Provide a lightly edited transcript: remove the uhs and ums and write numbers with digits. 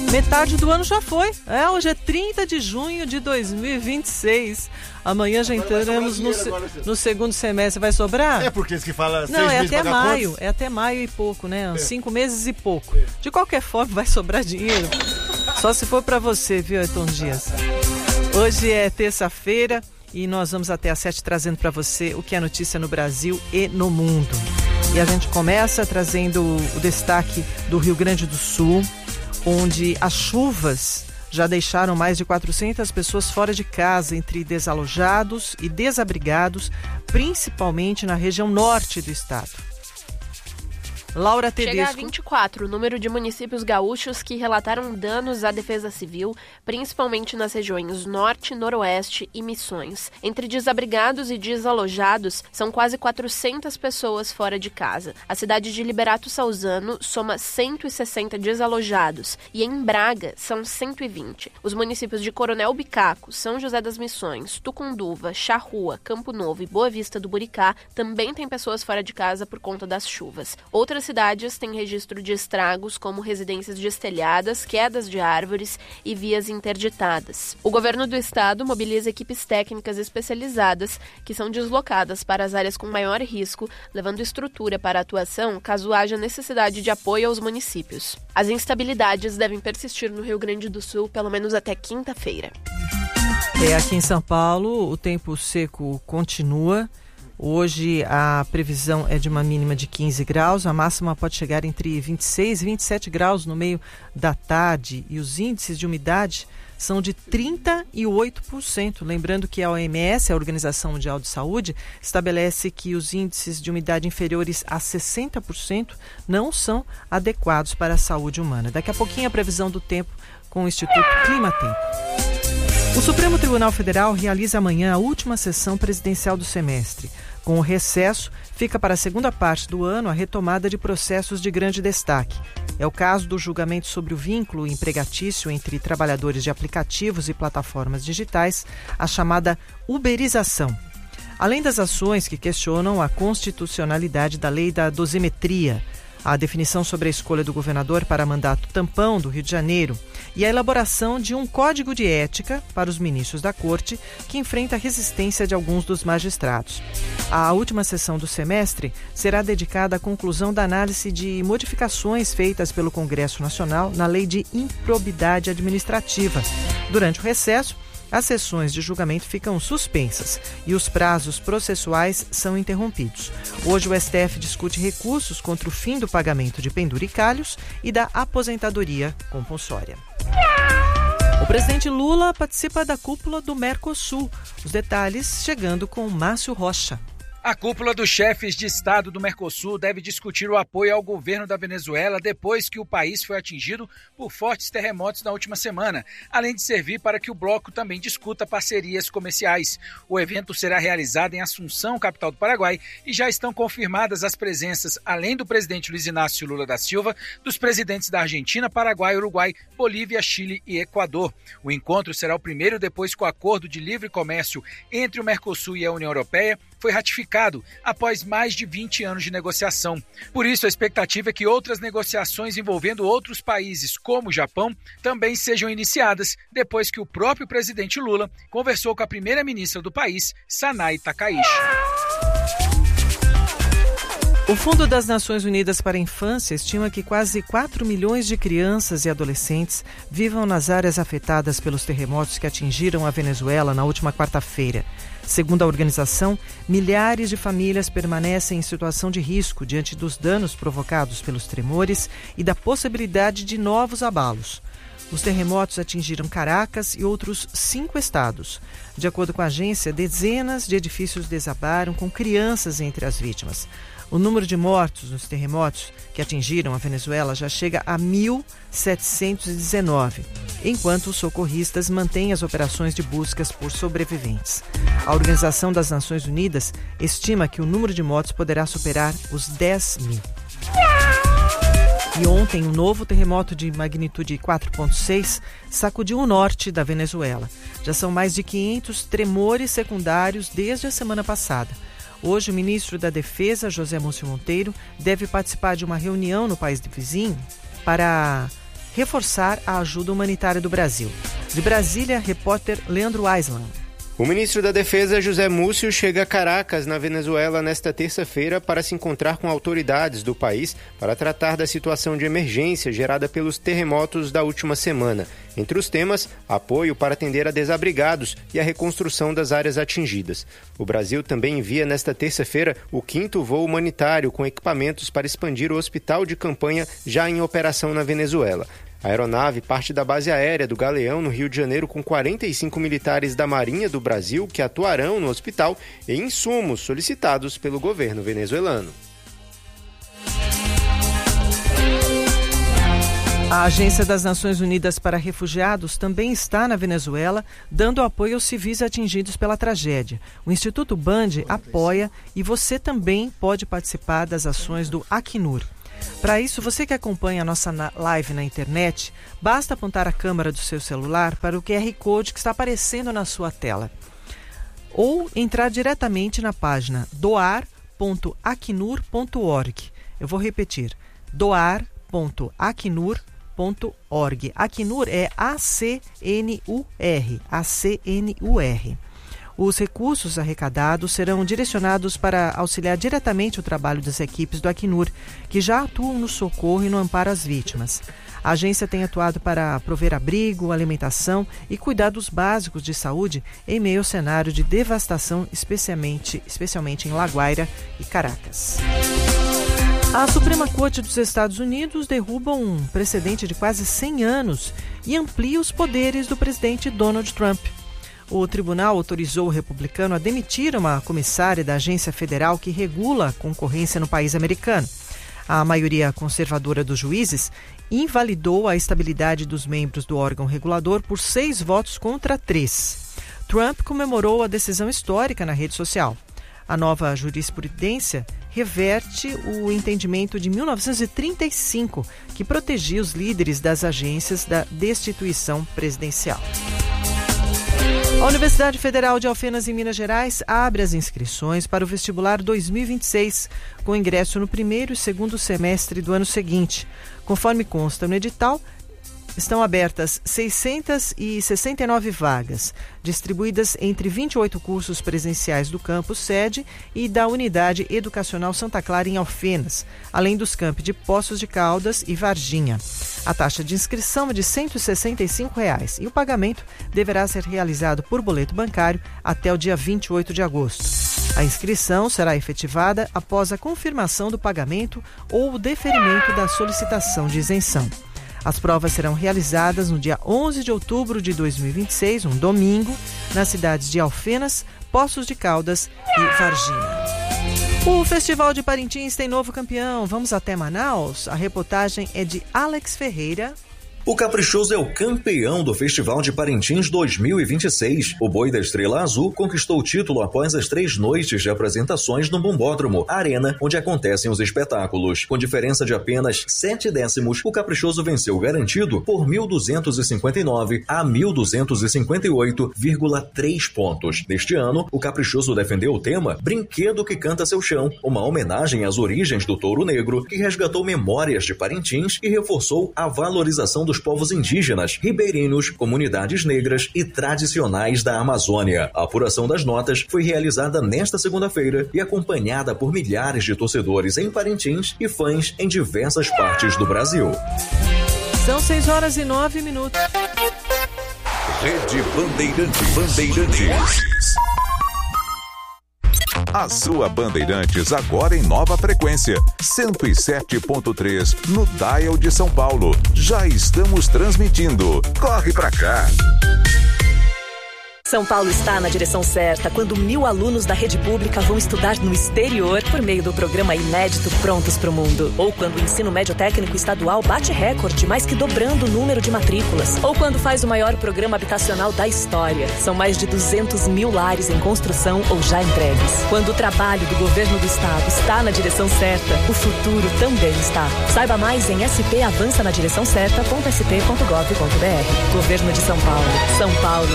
Metade do ano já foi. Hoje é 30 de junho de 2026. Amanhã já entramos no segundo semestre. Vai sobrar? É porque que fala 6 Não, meses até maio. contas. É até maio e pouco, né? 5 meses e pouco. De qualquer forma, vai sobrar dinheiro. Só se for para você, viu, Ayrton Dias? Hoje é terça-feira e nós vamos até às 7 trazendo para você o que é notícia no Brasil e no mundo. E a gente começa trazendo o destaque do Rio Grande do Sul, onde as chuvas já deixaram mais de 400 pessoas fora de casa, entre desalojados e desabrigados, principalmente na região norte do estado. Laura Tedesco. Chega a 24 o número de municípios gaúchos que relataram danos à defesa civil, principalmente nas regiões Norte, Noroeste e Missões. Entre desabrigados e desalojados, são quase 400 pessoas fora de casa. A cidade de Liberato Salzano soma 160 desalojados e em Braga são 120. Os municípios de Coronel Bicaco, São José das Missões, Tucunduva, Charrua, Campo Novo e Boa Vista do Buricá também têm pessoas fora de casa por conta das chuvas. Outras cidades têm registro de estragos, como residências destelhadas, quedas de árvores e vias interditadas. O governo do estado mobiliza equipes técnicas especializadas que são deslocadas para as áreas com maior risco, levando estrutura para a atuação caso haja necessidade de apoio aos municípios. As instabilidades devem persistir no Rio Grande do Sul pelo menos até quinta-feira. Aqui em São Paulo, o tempo seco continua. Hoje a previsão é de uma mínima de 15 graus, a máxima pode chegar entre 26 e 27 graus no meio da tarde e os índices de umidade são de 38%. Lembrando que a OMS, a Organização Mundial de Saúde, estabelece que os índices de umidade inferiores a 60% não são adequados para a saúde humana. Daqui a pouquinho a previsão do tempo com o Instituto Climatempo. O Supremo Tribunal Federal realiza amanhã a última sessão presidencial do semestre. Com o recesso, fica para a segunda parte do ano a retomada de processos de grande destaque. É o caso do julgamento sobre o vínculo empregatício entre trabalhadores de aplicativos e plataformas digitais, a chamada uberização. Além das ações que questionam a constitucionalidade da lei da dosimetria, a definição sobre a escolha do governador para mandato tampão do Rio de Janeiro e a elaboração de um código de ética para os ministros da Corte, que enfrenta a resistência de alguns dos magistrados. A última sessão do semestre será dedicada à conclusão da análise de modificações feitas pelo Congresso Nacional na Lei de Improbidade Administrativa. Durante o recesso, as sessões de julgamento ficam suspensas e os prazos processuais são interrompidos. Hoje o STF discute recursos contra o fim do pagamento de penduricalhos e da aposentadoria compulsória. O presidente Lula participa da cúpula do Mercosul. Os detalhes chegando com Márcio Rocha. A cúpula dos chefes de Estado do Mercosul deve discutir o apoio ao governo da Venezuela depois que o país foi atingido por fortes terremotos na última semana, além de servir para que o bloco também discuta parcerias comerciais. O evento será realizado em Assunção, capital do Paraguai, e já estão confirmadas as presenças, além do presidente Luiz Inácio Lula da Silva, dos presidentes da Argentina, Paraguai, Uruguai, Bolívia, Chile e Equador. O encontro será o primeiro depois que o acordo de livre comércio entre o Mercosul e a União Europeia foi ratificado após mais de 20 anos de negociação. Por isso, a expectativa é que outras negociações envolvendo outros países, como o Japão, também sejam iniciadas depois que o próprio presidente Lula conversou com a primeira-ministra do país, Sanay Takaichi. O Fundo das Nações Unidas para a Infância estima que quase 4 milhões de crianças e adolescentes vivam nas áreas afetadas pelos terremotos que atingiram a Venezuela na última quarta-feira. Segundo a organização, milhares de famílias permanecem em situação de risco diante dos danos provocados pelos tremores e da possibilidade de novos abalos. Os terremotos atingiram Caracas e outros 5 estados. De acordo com a agência, dezenas de edifícios desabaram com crianças entre as vítimas. O número de mortos nos terremotos que atingiram a Venezuela já chega a 1.719, enquanto os socorristas mantêm as operações de buscas por sobreviventes. A Organização das Nações Unidas estima que o número de mortos poderá superar os 10 mil. E ontem, um novo terremoto de magnitude 4,6 sacudiu o norte da Venezuela. Já são mais de 500 tremores secundários desde a semana passada. Hoje, o ministro da Defesa, José Múcio Monteiro, deve participar de uma reunião no país vizinho para reforçar a ajuda humanitária do Brasil. De Brasília, repórter Leandro Aislan. O ministro da Defesa, José Múcio, chega a Caracas, na Venezuela, nesta terça-feira para se encontrar com autoridades do país para tratar da situação de emergência gerada pelos terremotos da última semana. Entre os temas, apoio para atender a desabrigados e a reconstrução das áreas atingidas. O Brasil também envia nesta terça-feira o 5º voo humanitário com equipamentos para expandir o hospital de campanha já em operação na Venezuela. A aeronave parte da base aérea do Galeão, no Rio de Janeiro, com 45 militares da Marinha do Brasil que atuarão no hospital e insumos solicitados pelo governo venezuelano. A Agência das Nações Unidas para Refugiados também está na Venezuela, dando apoio aos civis atingidos pela tragédia. O Instituto Band apoia e você também pode participar das ações do Acnur. Para isso, você que acompanha a nossa live na internet, basta apontar a câmera do seu celular para o QR Code que está aparecendo na sua tela. Ou entrar diretamente na página doar.acnur.org. Eu vou repetir, doar.acnur.org. Acnur é A-C-N-U-R. A-C-N-U-R. Os recursos arrecadados serão direcionados para auxiliar diretamente o trabalho das equipes do Acnur, que já atuam no socorro e no amparo às vítimas. A agência tem atuado para prover abrigo, alimentação e cuidados básicos de saúde em meio ao cenário de devastação, especialmente em La Guaira e Caracas. A Suprema Corte dos Estados Unidos derruba um precedente de quase 100 anos e amplia os poderes do presidente Donald Trump. O tribunal autorizou o republicano a demitir uma comissária da agência federal que regula a concorrência no país americano. A maioria conservadora dos juízes invalidou a estabilidade dos membros do órgão regulador por 6 votos contra 3. Trump comemorou a decisão histórica na rede social. A nova jurisprudência reverte o entendimento de 1935, que protegia os líderes das agências da destituição presidencial. A Universidade Federal de Alfenas, em Minas Gerais, abre as inscrições para o vestibular 2026, com ingresso no primeiro e segundo semestre do ano seguinte. Conforme consta no edital, estão abertas 669 vagas, distribuídas entre 28 cursos presenciais do campus sede e da Unidade Educacional Santa Clara em Alfenas, além dos campi de Poços de Caldas e Varginha. A taxa de inscrição é de R$ 165 e o pagamento deverá ser realizado por boleto bancário até o dia 28 de agosto. A inscrição será efetivada após a confirmação do pagamento ou o deferimento da solicitação de isenção. As provas serão realizadas no dia 11 de outubro de 2026, um domingo, nas cidades de Alfenas, Poços de Caldas e Varginha. O Festival de Parintins tem novo campeão. Vamos até Manaus? A reportagem é de Alex Ferreira. O Caprichoso é o campeão do Festival de Parintins 2026. O Boi da Estrela Azul conquistou o título após as 3 noites de apresentações no Bombódromo, a arena onde acontecem os espetáculos. Com diferença de apenas 7 décimos, o Caprichoso venceu garantido por 1.259 a 1.258,3 pontos. Neste ano, o Caprichoso defendeu o tema Brinquedo que Canta Seu Chão, uma homenagem às origens do touro negro, que resgatou memórias de Parintins e reforçou a valorização dos povos indígenas, ribeirinhos, comunidades negras e tradicionais da Amazônia. A apuração das notas foi realizada nesta segunda-feira e acompanhada por milhares de torcedores em Parintins e fãs em diversas partes do Brasil. São 6h09. Rede Bandeirantes. A sua Bandeirantes agora em nova frequência, 107.3 no dial de São Paulo. Já estamos transmitindo. Corre pra cá! São Paulo está na direção certa quando 1.000 alunos da rede pública vão estudar no exterior por meio do programa inédito Prontos para o Mundo. Ou quando o ensino médio técnico estadual bate recorde, mais que dobrando o número de matrículas. Ou quando faz o maior programa habitacional da história. São mais de 200.000 lares em construção ou já entregues. Quando o trabalho do governo do estado está na direção certa, o futuro também está. Saiba mais em spavançanadireçãocerta.sp.gov.br. Governo de São Paulo. São Paulo